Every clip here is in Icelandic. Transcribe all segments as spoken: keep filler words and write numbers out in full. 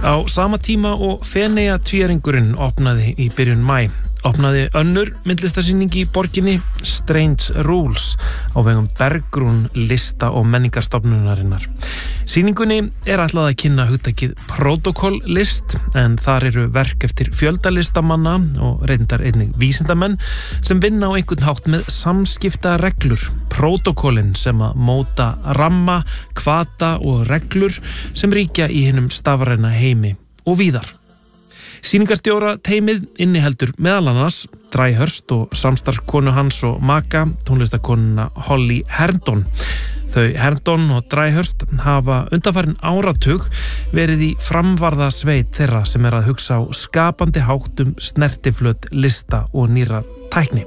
Á sama tíma og Feneyja tvíæringurinn opnaði í byrjun maí, opnaði önnur myndlistarsýning í borginni Strange Rules á vegum Bergrún lista- og menningarstofnunarinnar. Sýningunni er ætlað að kynna hugtakið protokoll-list en þar eru verk eftir fjöldalistamanna og reyndar einnig vísindamenn sem vinna á einhvern hátt með samskipta reglur, protokollin sem að móta ramma, hvata og reglur sem ríkja í hinum stafræna heimi og víðar. Sýningarstjóra teymið inniheldur meðal annars Dryhurst og samstarfskonu hans og maka, tónlistakonuna Holly Herndon. Þau Herndon og Dryhurst hafa undanfarinn áratug verið í framvarða sveit þeirra sem er að hugsa á skapandi hátt um snertiflöt lista og nýrra tækni.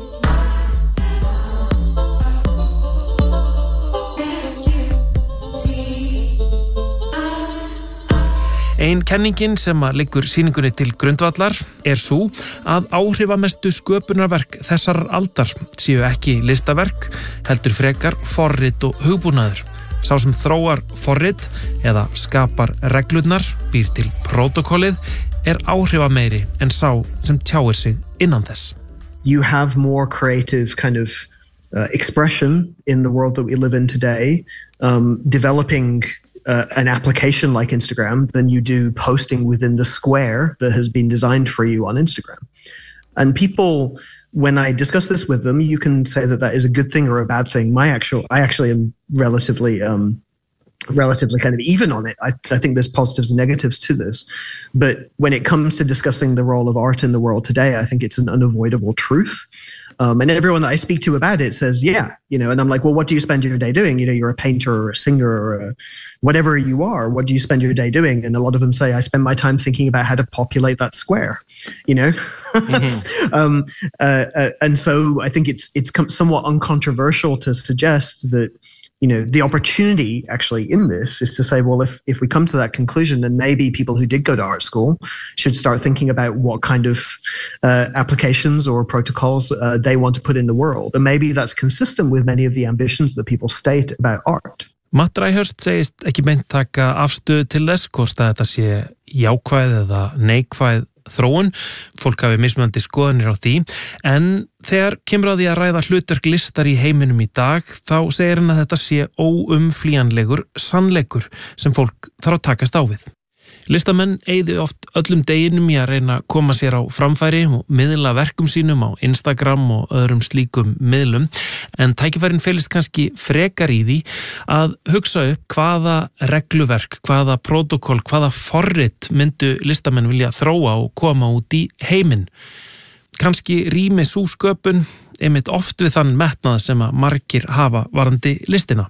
Ein kenningin sem að liggur sýningunni til grundvallar er sú að áhrifamestu sköpunarverk þessar aldar séu ekki listaverk, heldur frekar forrit og hugbúnaður. Sá sem þróar forrit eða skapar reglurnar, býr til protokollið, er áhrifameiri en sá sem tjáir sig innan þess. You have more creative kind of uh, expression in the world that we live in today, um, developing Uh, an application like Instagram than you do posting within the square that has been designed for you on Instagram. And people, when I discuss this with them, you can say that that is a good thing or a bad thing. My actual, I actually am relatively, um, relatively kind of even on it. I, I think there's positives and negatives to this. But when it comes to discussing the role of art in the world today, I think it's an unavoidable truth. Um, and everyone that I speak to about it says, yeah, you know, and I'm like, well, what do you spend your day doing? You know, you're a painter or a singer or a, whatever you are. What do you spend your day doing? And a lot of them say, I spend my time thinking about how to populate that square, you know? Mm-hmm. um, uh, uh, and so I think it's, it's somewhat uncontroversial to suggest that, you know, the opportunity actually in this is to say, well, if, if we come to that conclusion, then maybe people who did go to art school should start thinking about what kind of uh, applications or protocols uh, they want to put in the world. And maybe that's consistent with many of the ambitions that people state about art. Matt Dryhurst segist ekki meint taka afstöðu til þess hvort að þetta sé jákvæð eða neikvæð þróun, fólk hafi mismunandi skoðanir á því, en þegar kemur á því að ræða hlutverk listar í heiminum í dag, þá segir hann að þetta sé óumflýjanlegur sannleikur sem fólk þarf að takast á við. Listamenn eyði oft öllum deginum í að reyna að koma sér á framfæri og miðla verkum sínum á Instagram og öðrum slíkum miðlum, en tækifærin felist kannski frekar í því að hugsa upp hvaða regluverk, hvaða protokoll, hvaða forrit myndu listamenn vilja þróa og koma út í heiminn. Kannski rými sú sköpun einmitt oft við þann metnað sem að margir hafa varðandi listina.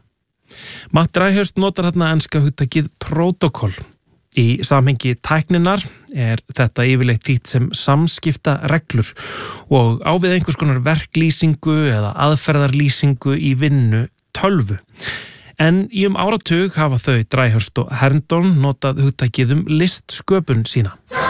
Matt Dryhurst notar þarna enska hugtakið protokoll. Í samhengi tækninnar er þetta yfirleitt þýtt sem samskipta reglur og á við einhvers konar verklýsingu eða aðferðarlýsingu í vinnu tölvu. En í um áratug hafa þau Dryhurst og Herndon notað hugtakið um listsköpun sína.